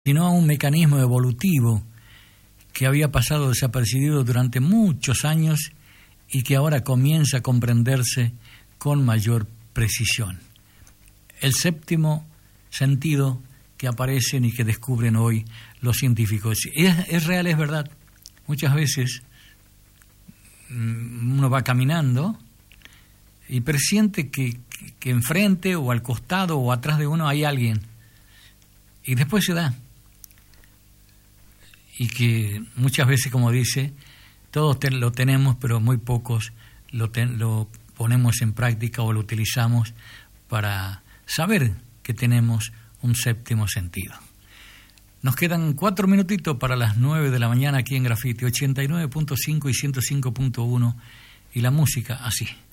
sino a un mecanismo evolutivo que había pasado desapercibido durante muchos años y que ahora comienza a comprenderse con mayor precisión. El séptimo sentido que aparecen y que descubren hoy los científicos. Es real, es verdad. Muchas veces uno va caminando y presiente que enfrente o al costado o atrás de uno hay alguien. Y después se da. Y que muchas veces, como dice, todos lo tenemos, pero muy pocos lo ponemos en práctica o lo utilizamos para saber que tenemos un séptimo sentido. Nos quedan 4 minutitos para las 9 de la mañana aquí en Grafiti, 89.5 y 105.1, y la música así.